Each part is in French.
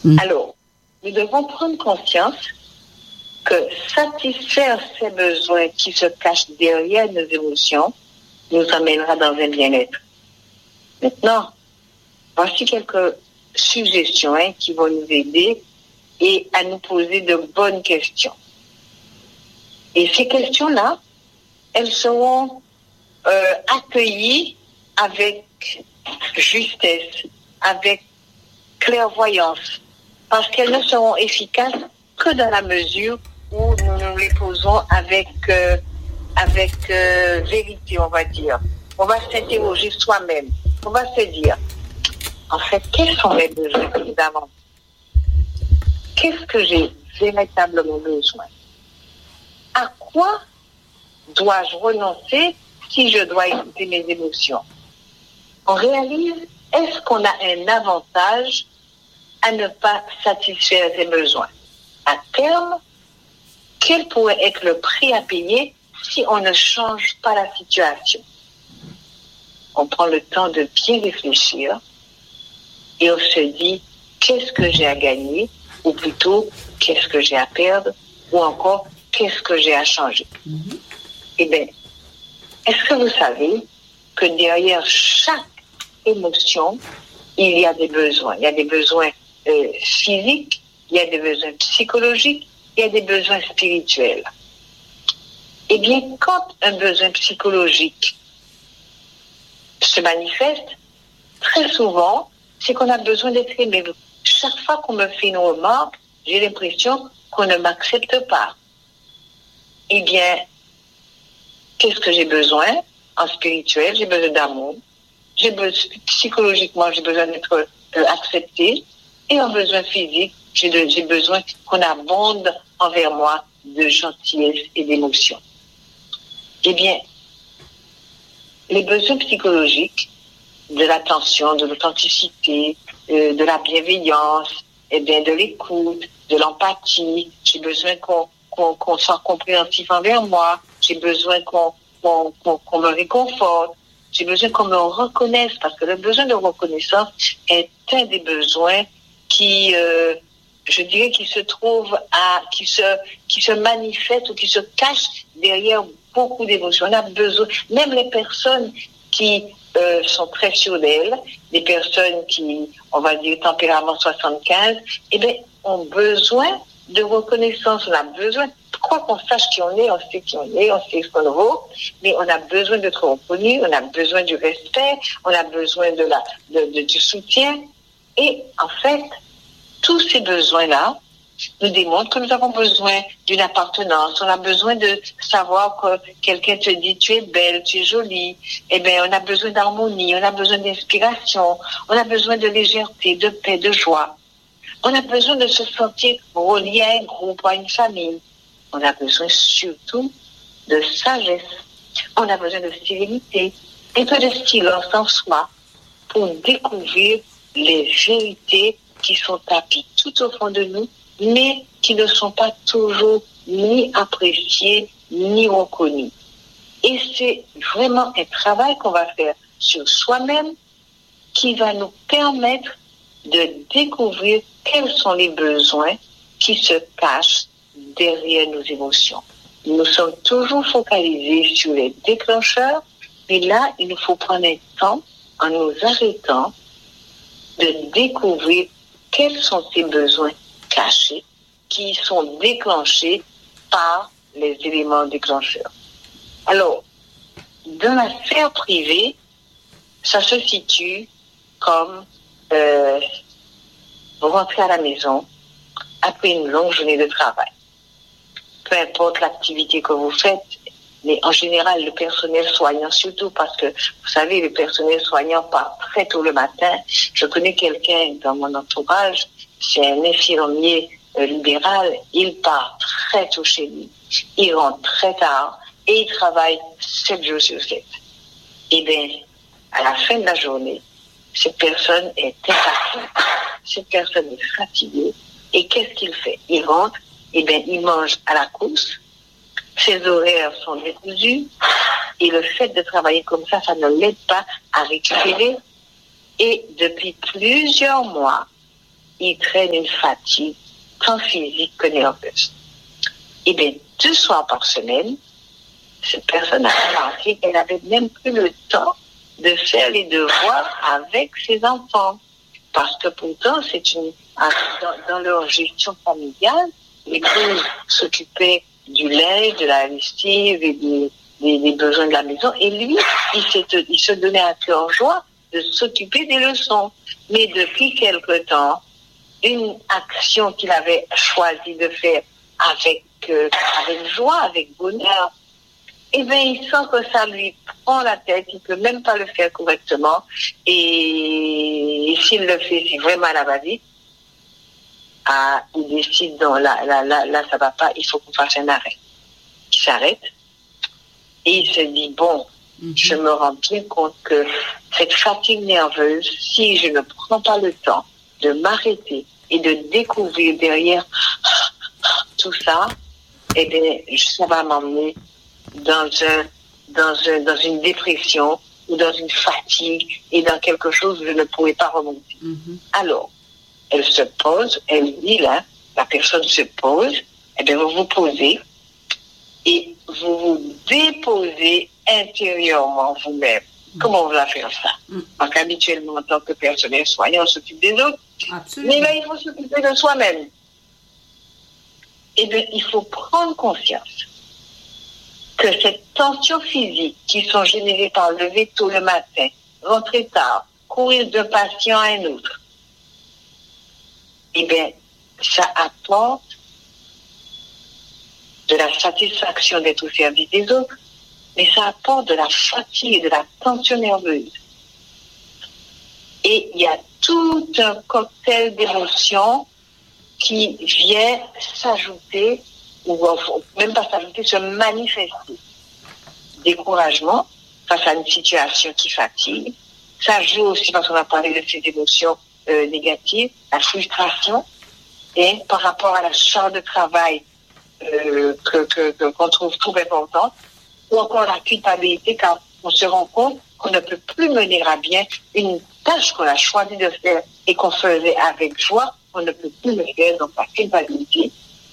Alors, nous devons prendre conscience que satisfaire ces besoins qui se cachent derrière nos émotions nous amènera dans un bien-être. Maintenant, voici quelques suggestions qui vont nous aider et à nous poser de bonnes questions. Et ces questions-là, elles seront accueillies avec justesse, avec clairvoyance, parce qu'elles ne seront efficaces que dans la mesure où nous nous les posons avec vérité, on va dire. On va s'interroger soi-même. On va se dire, en fait, quels sont mes besoins évidemment? Qu'est-ce que j'ai véritablement besoin? À quoi dois-je renoncer si je dois écouter mes émotions? On réalise, est-ce qu'on a un avantage à ne pas satisfaire ses besoins? À terme, quel pourrait être le prix à payer si on ne change pas la situation? On prend le temps de bien réfléchir et on se dit, qu'est-ce que j'ai à gagner? Ou plutôt, qu'est-ce que j'ai à perdre? Ou encore, qu'est-ce que j'ai à changer? Eh bien, est-ce que vous savez que derrière chaque émotion, il y a des besoins. Il y a des besoins physiques, il y a des besoins psychologiques, il y a des besoins spirituels. Eh bien, quand un besoin psychologique se manifeste, très souvent, c'est qu'on a besoin d'être aimé. Chaque fois qu'on me fait une remarque, j'ai l'impression qu'on ne m'accepte pas. Eh bien, qu'est-ce que j'ai besoin? En spirituel, j'ai besoin d'amour. Psychologiquement, j'ai besoin d'être accepté. Et en besoin physique, j'ai besoin qu'on abonde envers moi de gentillesse et d'émotion. Eh bien, les besoins psychologiques, de l'attention, de l'authenticité, de la bienveillance, eh bien, de l'écoute, de l'empathie. J'ai besoin qu'on soit compréhensif envers moi. J'ai besoin qu'on me réconforte. J'ai besoin qu'on me reconnaisse, parce que le besoin de reconnaissance est un des besoins qui, je dirais, qui se manifeste ou qui se cache derrière beaucoup d'émotions. On a besoin, même les personnes qui sont très sûres d'elles, les personnes qui, on va dire, tempérament 75, eh bien, ont besoin de reconnaissance. On a besoin, quoi qu'on sache qui on est, on sait qui on est, on sait ce qu'on vaut, mais on a besoin d'être reconnu, on a besoin du respect, on a besoin du soutien. Et en fait, tous ces besoins-là nous démontrent que nous avons besoin d'une appartenance. On a besoin de savoir que quelqu'un te dit tu es belle, tu es jolie. Eh bien, on a besoin d'harmonie, on a besoin d'inspiration, on a besoin de légèreté, de paix, de joie. On a besoin de se sentir relié à un groupe, à une famille. On a besoin surtout de sagesse. On a besoin de sérénité, un peu de silence en soi pour découvrir les vérités qui sont tapées tout au fond de nous, mais qui ne sont pas toujours ni appréciées, ni reconnues. Et c'est vraiment un travail qu'on va faire sur soi-même qui va nous permettre de découvrir quels sont les besoins qui se cachent derrière nos émotions. Nous sommes toujours focalisés sur les déclencheurs, mais là, il nous faut prendre un temps en nous arrêtant de découvrir quels sont ces besoins cachés qui sont déclenchés par les éléments déclencheurs. Alors, dans la sphère privée, ça se situe comme vous rentrez à la maison après une longue journée de travail. Peu importe l'activité que vous faites, mais en général, le personnel soignant surtout, parce que, vous savez, le personnel soignant part très tôt le matin. Je connais quelqu'un dans mon entourage, c'est un infirmier libéral, il part très tôt chez lui, il rentre très tard et il travaille 7 jours sur 7. Eh bien, à la fin de la journée, cette personne est épuisée, cette personne est fatiguée, et qu'est-ce qu'il fait? Il rentre, eh bien, il mange à la course, ses horaires sont décousus, et le fait de travailler comme ça ne l'aide pas à récupérer. Et depuis plusieurs mois, il traîne une fatigue, tant physique que nerveuse. Eh bien, 2 soirs par semaine, cette personne a remarqué qu'elle n'avait même plus le temps de faire les devoirs avec ses enfants. Parce que pourtant, dans leur gestion familiale, l'épouse s'occupait du linge, de la lessive et des besoins de la maison. Et lui, il se donnait à cœur joie de s'occuper des leçons. Mais depuis quelque temps, une action qu'il avait choisi de faire avec joie, avec bonheur, eh bien, il sent que ça lui prend la tête, il peut même pas le faire correctement, et s'il le fait, c'est vraiment à la va-vite. Il décide, non, là, ça va pas, il faut qu'on fasse un arrêt. Il s'arrête, et il se dit, bon, je me rends bien compte que cette fatigue nerveuse, si je ne prends pas le temps de m'arrêter et de découvrir derrière tout ça, eh bien, ça va m'emmener dans une dépression ou dans une fatigue et dans quelque chose où je ne pourrais pas remonter. Alors, elle se pose, elle dit là, la personne se pose, eh bien, vous vous posez et vous vous déposez intérieurement vous-même. Comment on va faire ça? Parce qu'habituellement, en tant que personnel soignant, on s'occupe des autres. Absolument. Mais là, il faut s'occuper de soi-même. Eh bien, il faut prendre conscience que cette tension physique qui sont générées par lever tôt le matin, rentrer tard, courir d'un patient à un autre, eh bien, ça apporte de la satisfaction d'être au service des autres, mais ça apporte de la fatigue et de la tension nerveuse. Et il y a tout un cocktail d'émotions qui vient s'ajouter, ou même pas s'ajouter, se manifester. Découragement face à une situation qui fatigue. Ça joue aussi parce qu'on a parlé de ces émotions négatives, la frustration, et par rapport à la charge de travail qu'on trouve trop importante, ou encore la culpabilité quand on se rend compte qu'on ne peut plus mener à bien une tâche qu'on a choisi de faire et qu'on faisait avec joie, on ne peut plus le faire, donc la culpabilité.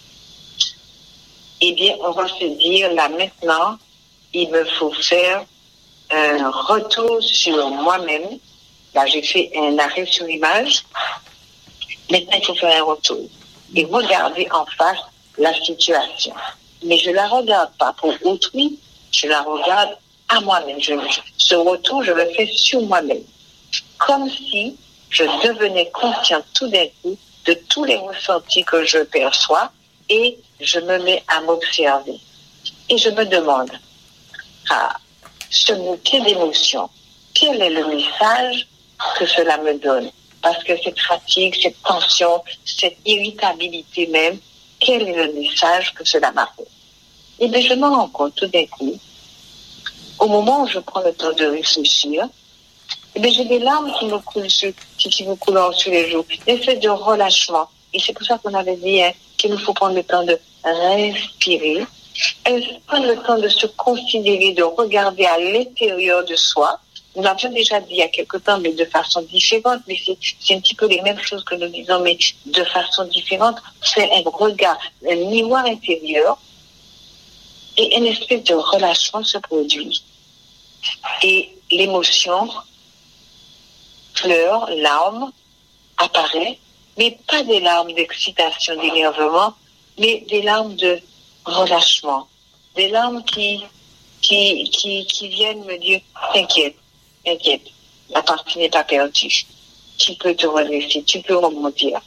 Eh bien, on va se dire, là maintenant, il me faut faire un retour sur moi-même. Là, j'ai fait un arrêt sur image. Maintenant, il faut faire un retour et regarder en face la situation. Mais je ne la regarde pas pour autrui, je la regarde à moi-même. Ce retour, je le fais sur moi-même. Comme si je devenais consciente tout d'un coup de tous les ressentis que je perçois et je me mets à m'observer. Et je me demande, ce bouquet d'émotions, quel est le message que cela me donne? Parce que cette fatigue, cette tension, cette irritabilité même, quel est le message que cela m'apporte? Et bien, je me rends compte tout d'un coup, au moment où je prends le temps de réfléchir, et bien, j'ai des larmes qui me coulent sur les joues, l'effet de relâchement. Et c'est pour ça qu'on avait dit qu'il nous faut prendre le temps de respirer, prendre le temps de se considérer, de regarder à l'intérieur de soi. Nous l'avions déjà dit il y a quelque temps, mais de façon différente, mais c'est un petit peu les mêmes choses que nous disons, mais de façon différente. C'est un regard, un miroir intérieur, et une espèce de relâchement se produit. Et l'émotion, pleure, larmes, apparaît, mais pas des larmes d'excitation, d'énervement, mais des larmes de relâchement, des larmes qui viennent me dire, t'inquiète, la partie n'est pas perdue, tu peux te redresser, tu peux remonter.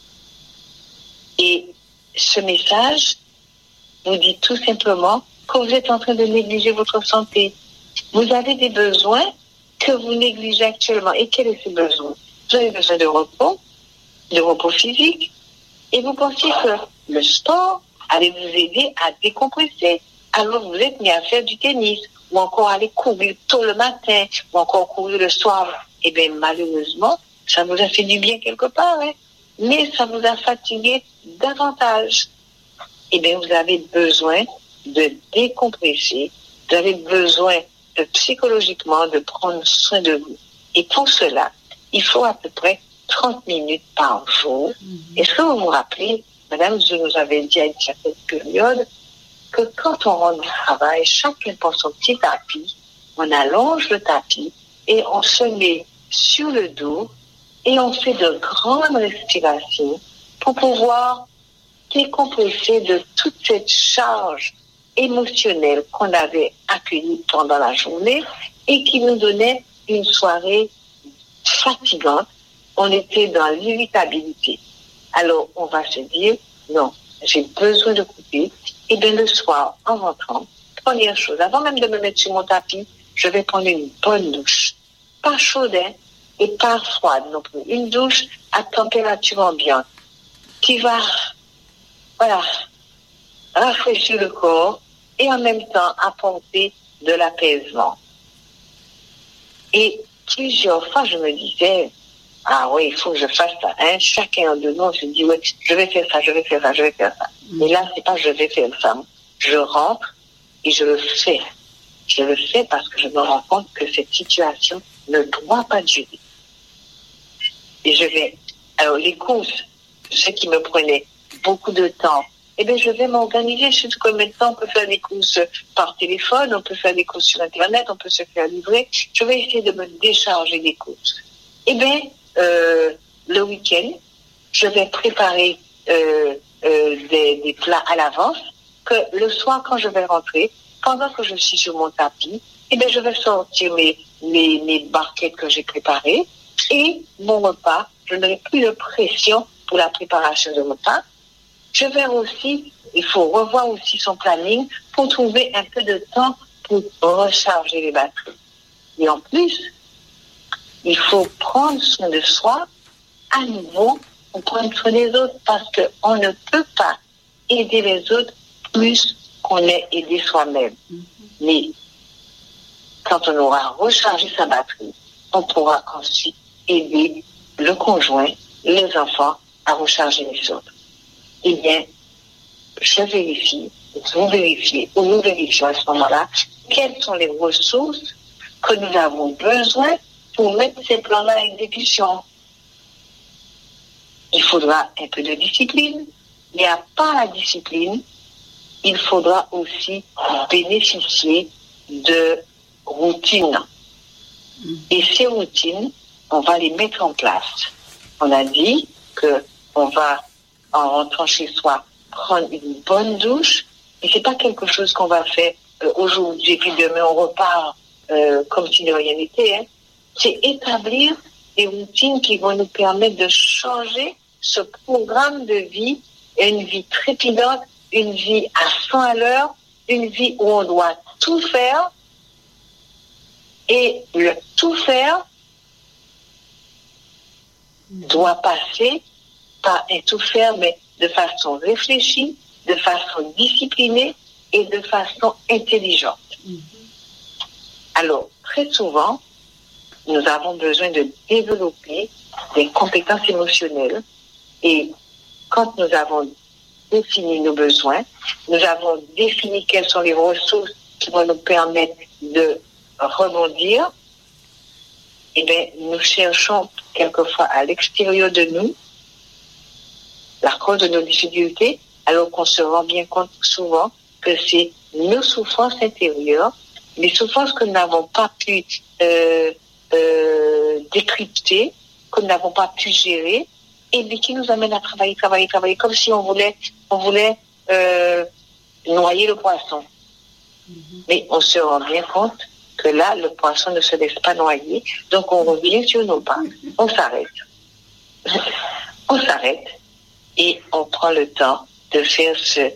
Et ce message vous dit tout simplement que vous êtes en train de négliger votre santé. Vous avez des besoins que vous négligez actuellement. Et quels sont ces besoins? Vous avez besoin de repos physique. Et vous pensez que le sport allait vous aider à décompresser. Alors vous êtes mis à faire du tennis, ou encore aller courir tôt le matin, ou encore courir le soir. Eh bien, malheureusement, ça vous a fait du bien quelque part, mais ça vous a fatigué davantage. Eh bien, vous avez besoin de décompresser, vous avez besoin psychologiquement de prendre soin de vous. Et pour cela, il faut à peu près 30 minutes par jour. Est-ce que vous vous rappelez, Madame, je nous avais dit à une certaine période que quand on rentre du travail, chacun prend son petit tapis, on allonge le tapis et on se met sur le dos et on fait de grandes respirations pour pouvoir décompresser de toute cette charge émotionnelle qu'on avait accueillie pendant la journée et qui nous donnait une soirée fatigante. On était dans l'irritabilité. Alors, on va se dire, non, j'ai besoin de couper. Et bien, le soir, en rentrant, première chose, avant même de me mettre sur mon tapis, je vais prendre une bonne douche. Pas chaude, hein, et pas froide non plus. Une douche à température ambiante qui va, voilà, rafraîchir le corps et en même temps apporter de l'apaisement. Et plusieurs fois, je me disais, ah oui, il faut que je fasse ça. Hein? Chacun de nous, je dis, ouais, je vais faire ça, je vais faire ça, je vais faire ça. Mais là, c'est pas je vais faire ça. Je rentre et je le fais. Je le fais parce que je me rends compte que cette situation ne doit pas durer. Et je vais, alors les courses, ce qui me prenait beaucoup de temps, eh bien, je vais m'organiser. Je sais combien de temps on peut faire des courses par téléphone, on peut faire des courses sur Internet, on peut se faire livrer. Je vais essayer de me décharger des courses. Eh bien, le week-end, je vais préparer des plats à l'avance que le soir, quand je vais rentrer, pendant que je suis sur mon tapis, eh bien, je vais sortir mes barquettes que j'ai préparées et mon repas. Je n'aurai plus de pression pour la préparation de mon repas. Je vais aussi, il faut revoir aussi son planning pour trouver un peu de temps pour recharger les batteries. Et en plus, il faut prendre soin de soi à nouveau pour prendre soin des autres parce qu'on ne peut pas aider les autres plus qu'on est aidé soi-même. Mais quand on aura rechargé sa batterie, on pourra ensuite aider le conjoint, les enfants à recharger les autres. Eh bien, je vérifie, vous vérifiez, ou nous vérifions à ce moment-là, quelles sont les ressources que nous avons besoin pour mettre ces plans-là à exécution. Il faudra un peu de discipline, mais à part la discipline, il faudra aussi bénéficier de routines. Et ces routines, on va les mettre en place. On a dit qu'on va, en rentrant chez soi, prendre une bonne douche, et c'est pas quelque chose qu'on va faire aujourd'hui, et puis demain on repart comme si de rien n'était. Hein. C'est établir des routines qui vont nous permettre de changer ce programme de vie, une vie trépidante, une vie à 100 à l'heure, une vie où on doit tout faire, et le tout faire doit passer par un tout faire, mais de façon réfléchie, de façon disciplinée et de façon intelligente. Alors, très souvent, nous avons besoin de développer des compétences émotionnelles et quand nous avons défini nos besoins, nous avons défini quelles sont les ressources qui vont nous permettre de rebondir, et bien, nous cherchons quelquefois à l'extérieur de nous la cause de nos difficultés, alors qu'on se rend bien compte souvent que c'est nos souffrances intérieures, les souffrances que nous n'avons pas pu décrypter, que nous n'avons pas pu gérer, et bien qui nous amènent à travailler, comme si on voulait noyer le poisson. Mais on se rend bien compte que là, le poisson ne se laisse pas noyer, donc on revient sur nos pas, on s'arrête. On s'arrête et on prend le temps de faire ce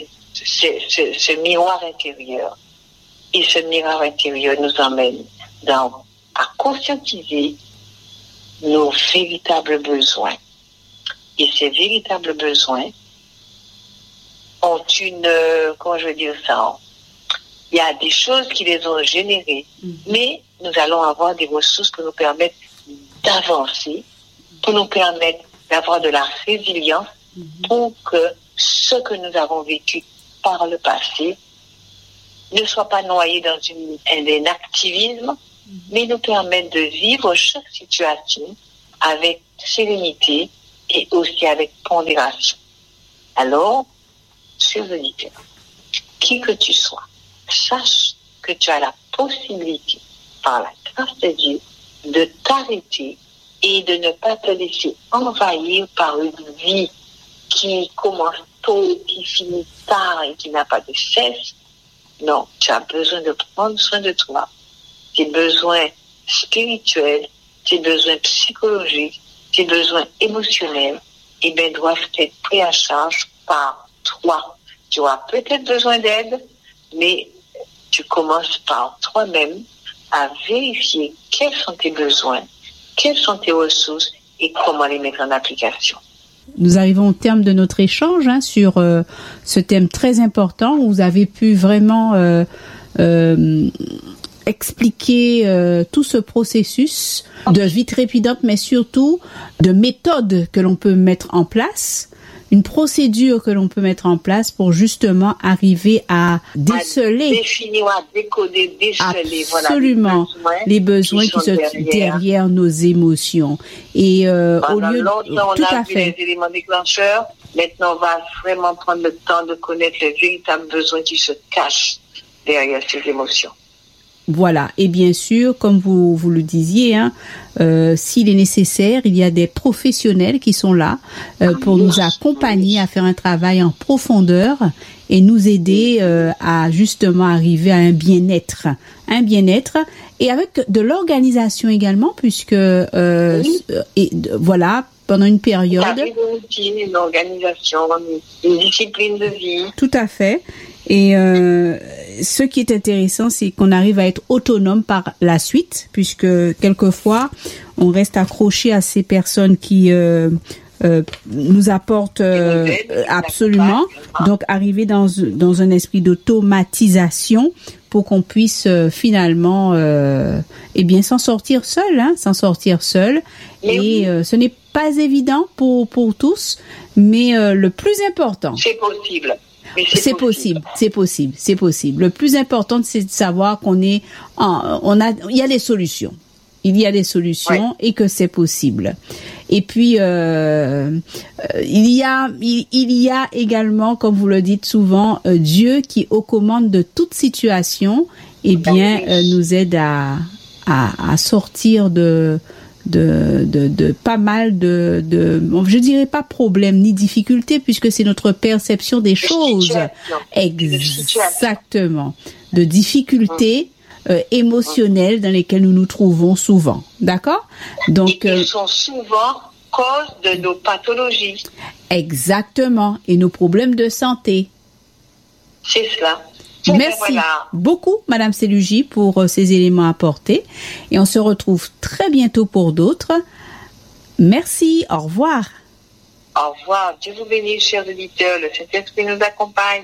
miroir intérieur. Et ce miroir intérieur nous emmène à conscientiser nos véritables besoins. Et ces véritables besoins ont comment je veux dire ça, il y a des choses qui les ont générées, mais nous allons avoir des ressources pour nous permettre d'avancer, pour nous permettre d'avoir de la résilience, pour que ce que nous avons vécu par le passé ne soit pas noyé dans un activisme, mais nous permettre de vivre chaque situation avec sérénité et aussi avec pondération. Alors, chers auditeurs, qui que tu sois, sache que tu as la possibilité, par la grâce de Dieu, de t'arrêter et de ne pas te laisser envahir par une vie qui commence tôt, qui finit tard et qui n'a pas de cesse. Non, tu as besoin de prendre soin de toi. Tes besoins spirituels, tes besoins psychologiques, tes besoins émotionnels, doivent être pris en charge par toi. Tu auras peut-être besoin d'aide, mais tu commences par toi-même à vérifier quels sont tes besoins, quelles sont tes ressources et comment les mettre en application. Nous arrivons au terme de notre échange sur ce thème très important où vous avez pu vraiment expliquer tout ce processus de vie trépidante, mais surtout de méthodes que l'on peut mettre en place, une procédure que l'on peut mettre en place pour justement arriver à déceler, à définir, à décoder, déceler, absolument les besoins qui sont derrière nos émotions. Et au lieu longtemps, tout on a à vu fait les éléments déclencheurs. Maintenant, on va vraiment prendre le temps de connaître les véritables besoins qui se cachent derrière ces émotions. Voilà, et bien sûr, comme vous le disiez, s'il est nécessaire, il y a des professionnels qui sont là pour nous accompagner à faire un travail en profondeur et nous aider à justement arriver à un bien-être et avec de l'organisation également, puisque voilà, pendant une période, une organisation, une discipline de vie. Tout à fait. Et ce qui est intéressant, c'est qu'on arrive à être autonome par la suite, puisque quelquefois, on reste accroché à ces personnes qui nous apportent absolument. Donc, arriver dans un esprit d'automatisation pour qu'on puisse finalement s'en sortir seul. Et ce n'est pas évident pour tous, mais le plus important... C'est possible. C'est possible. Le plus important, c'est de savoir il y a des solutions. Il y a des solutions et que c'est possible. Et puis, il y a également, comme vous le dites souvent, Dieu qui, aux commandes de toute situation, nous aide à sortir de pas mal je dirais pas problème ni difficulté, puisque c'est notre perception des choses. Exactement. De difficultés émotionnelles dans lesquelles nous nous trouvons souvent. D'accord? Donc, ils sont souvent cause de nos pathologies. Exactement. Et nos problèmes de santé. C'est cela. Merci beaucoup, Madame Selugi, pour ces éléments apportés. Et on se retrouve très bientôt pour d'autres. Merci. Au revoir. Au revoir. Dieu vous bénisse, chers auditeurs. Le Saint-Esprit nous accompagne.